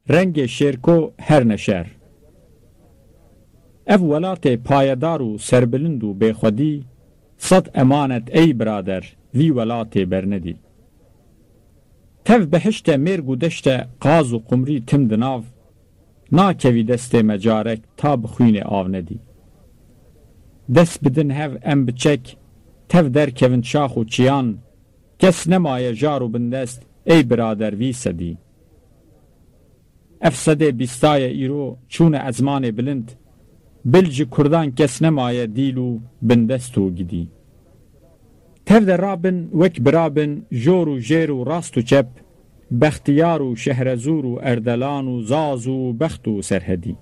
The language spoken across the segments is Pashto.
رنگ شیرکو هر نشر. اف ولات پایدار و سربلند و بخودی صد امانت ای برادر وی ولات برندی. تف بهشت مرگ و دشت قاز و قمری تم دناو ناکوی دست مجارک تا بخوین آو ندی. دست بدن هف ام بچک تف در کون شاخ و چیان کس نمای جارو بندست ای برادر وی سدی. افسد بیستای ایرو چون ازمان بلند بلج کردان کس نمای دیلو بندستو گدی. تف در رابن وک برابن جور و جیر و راست و چپ بختیار و شهرزور و اردلان و زاز و بخت و سرهدی.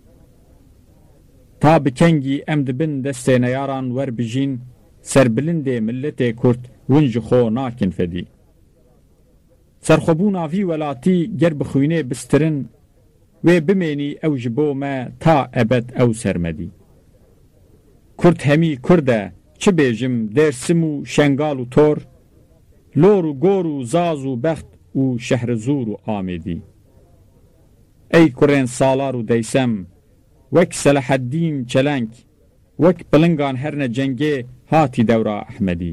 تا بکنگی امد بن دست نیاران ور بجین سربلند ملت کرد ونج خو ناکن فدی. سرخبون آفی ولاتی گر بخوینه بسترن و بمینی او جبو ما تا ابد او سرمدی. کرد همی کرده چه بیجم درسم و شنگال و تور لور و گور و زاز و بخت و شهرزور و آمدی. ای کرین سالار و دیسم وک صلاح الدین چلنگ وک بلنگان هرن جنگه هاتی دورا احمدی.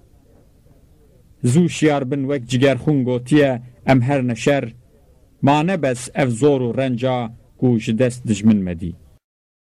زو شیار بن وک جگر خون گوتیه ام هر نشر ما نبس اف زور و رنجا گوش دست دجمن مدی.